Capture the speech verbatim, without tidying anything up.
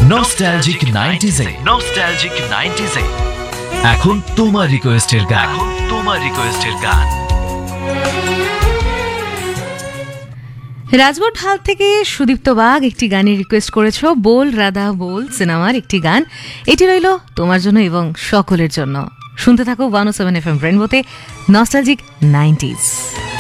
Nostalgic nineties এ nostalgic nineties এ এখন তোমার রিকোয়েস্টের গান এখন তোমার রিকোয়েস্টের গান রাজবোট হাল থেকে সুদীপ্ত বাগ একটি গানের রিকোয়েস্ট করেছো, बोल राधा बोल সিনেমার একটি গান। এটি রইল তোমার জন্য এবং সকলের জন্য। শুনতে থাকো ওয়ান ও seven F M রেনবোতে nostalgic nineties.